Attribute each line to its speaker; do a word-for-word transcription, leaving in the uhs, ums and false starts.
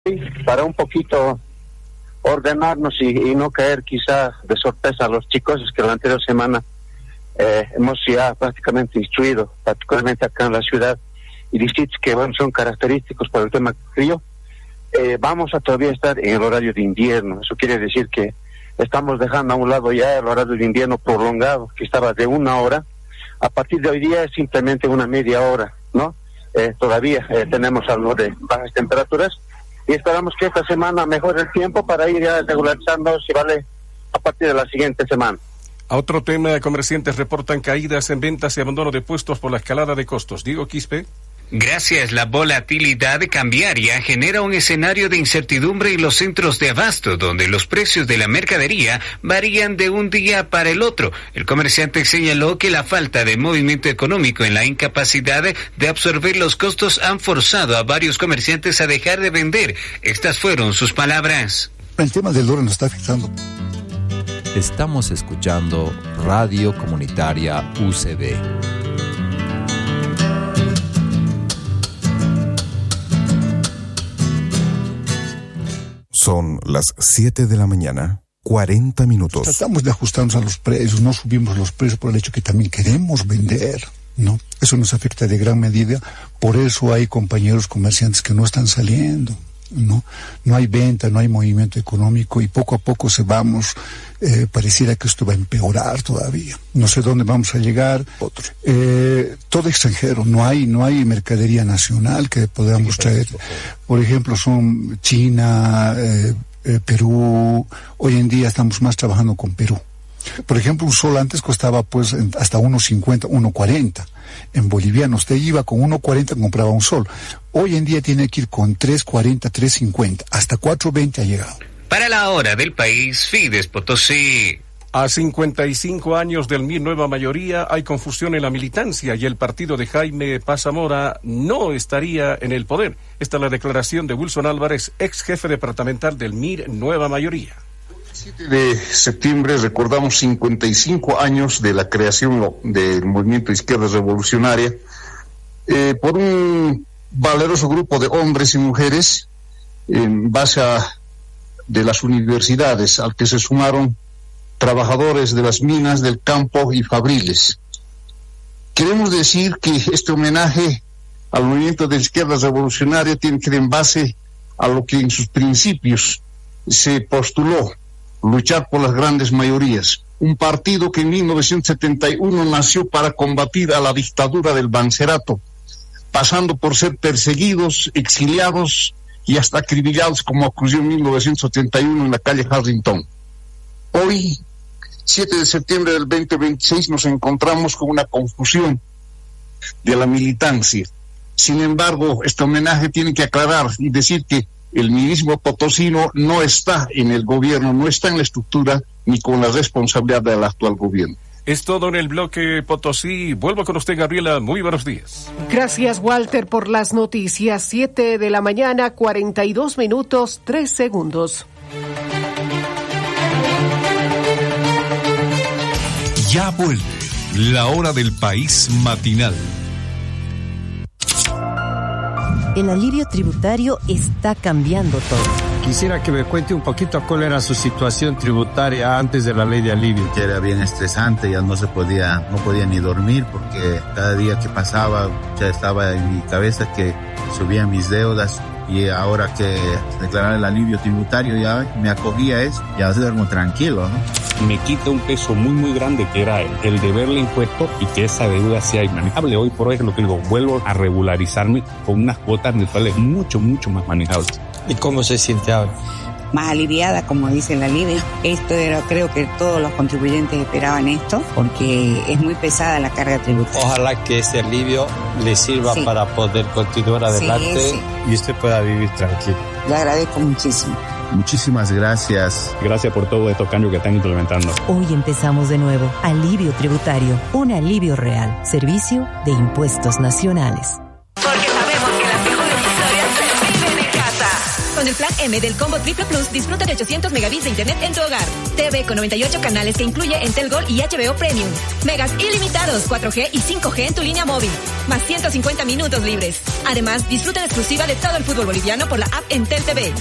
Speaker 1: para un poquito ordenarnos y, y no caer quizá de sorpresa a los chicos. Es que la anterior semana eh, hemos ya prácticamente instruido, particularmente acá en la ciudad, y distritos que bueno, son característicos por el tema frío. Eh, vamos a todavía estar en el horario de invierno. Eso quiere decir que estamos dejando a un lado ya el horario de invierno prolongado, que estaba de una hora. A partir de hoy día es simplemente una media hora, ¿no? Eh, todavía eh, tenemos algo de bajas temperaturas y esperamos que esta semana mejore el tiempo para ir ya regularizando, si vale, a partir de la siguiente semana.
Speaker 2: A otro tema, comerciantes reportan caídas en ventas y abandono de puestos por la escalada de costos. Diego Quispe.
Speaker 3: Gracias, la volatilidad cambiaria genera un escenario de incertidumbre en los centros de abasto, donde los precios de la mercadería varían de un día para el otro. El comerciante señaló que la falta de movimiento económico en la incapacidad de absorber los costos han forzado a varios comerciantes a dejar de vender. Estas fueron sus palabras.
Speaker 4: El tema del dólar nos está afectando.
Speaker 5: Estamos escuchando Radio Comunitaria U C B.
Speaker 6: Son las siete de la mañana, cuarenta minutos.
Speaker 4: Tratamos de ajustarnos a los precios, no subimos los precios por el hecho que también queremos vender, ¿no? Eso nos afecta de gran medida, por eso hay compañeros comerciantes que no están saliendo, ¿no? No hay venta, no hay movimiento económico y poco a poco se vamos, eh, pareciera que esto va a empeorar todavía. No sé dónde vamos a llegar. Otro. Eh, todo extranjero, no hay, no hay mercadería nacional que podamos traer. Por ejemplo, son China, eh, eh, Perú. Hoy en día estamos más trabajando con Perú. Por ejemplo, un sol antes costaba pues hasta uno cincuenta, uno cuarenta. En boliviano usted iba con uno cuarenta, compraba un sol. Hoy en día tiene que ir con tres cuarenta, tres cincuenta, hasta cuatro veinte ha llegado.
Speaker 3: Para la hora del país, Fides Potosí.
Speaker 2: A cincuenta y cinco años del M I R Nueva Mayoría hay confusión en la militancia y el partido de Jaime Paz Zamora no estaría en el poder. Esta es la declaración de Wilson Álvarez, ex jefe departamental del M I R Nueva Mayoría.
Speaker 7: El siete de septiembre recordamos cincuenta y cinco años de la creación del Movimiento de Izquierda Revolucionaria eh, por un valeroso grupo de hombres y mujeres en base a de las universidades, al que se sumaron trabajadores de las minas, del campo y fabriles. Queremos decir que este homenaje al movimiento de izquierda revolucionaria tiene que ir en base a lo que en sus principios se postuló, luchar por las grandes mayorías. Un partido que en mil novecientos setenta y uno nació para combatir a la dictadura del Bancerato, pasando por ser perseguidos, exiliados y hasta acribillados, como ocurrió en mil novecientos setenta y uno en la calle Harrington. Hoy, siete de septiembre del veinte veintiséis, nos encontramos con una confusión de la militancia. Sin embargo, este homenaje tiene que aclarar y decir que el mirismo potosino no está en el gobierno, no está en la estructura ni con la responsabilidad del actual gobierno.
Speaker 2: Es todo en el bloque Potosí. Vuelvo con usted, Gabriela. Muy buenos días.
Speaker 8: Gracias, Walter, por las noticias. Siete de la mañana, cuarenta y dos minutos, tres segundos.
Speaker 9: Ya vuelve la hora del país matinal.
Speaker 10: El alivio tributario está cambiando todo.
Speaker 11: Quisiera que me cuente un poquito cuál era su situación tributaria antes de la ley de alivio.
Speaker 12: Que era bien estresante, ya no se podía, no podía ni dormir porque cada día que pasaba ya estaba en mi cabeza que subían mis deudas y ahora que declarar el alivio tributario ya me acogía a eso, ya duermo tranquilo, ¿no?
Speaker 13: Me quita un peso muy muy grande que era el, el deberle impuesto y que esa deuda sea inmanejable. Hoy por hoy es lo que digo, vuelvo a regularizarme con unas cuotas mensuales mucho mucho más manejables.
Speaker 11: ¿Y cómo se siente ahora?
Speaker 14: Más aliviada, como dice el alivio. Esto era, creo que todos los contribuyentes esperaban esto, porque es muy pesada la carga tributaria.
Speaker 11: Ojalá que ese alivio le sirva sí. para poder continuar adelante sí, sí. y usted pueda vivir tranquilo.
Speaker 14: Le agradezco muchísimo.
Speaker 12: Muchísimas gracias.
Speaker 13: Gracias por todos estos cambios que están implementando.
Speaker 10: Hoy empezamos de nuevo. Alivio tributario. Un alivio real. Servicio de Impuestos Nacionales.
Speaker 15: Porque sabemos que las mejores historias se viven en casa. Con el plan M del Combo Triple Plus disfruta de ochocientos megabits de internet en tu hogar. T V con noventa y ocho canales que incluye Entel Gold y H B O Premium. Megas ilimitados, cuatro G y cinco G en tu línea móvil. Más ciento cincuenta minutos libres. Además, disfruta en exclusiva de todo el fútbol boliviano por la app Entel T V.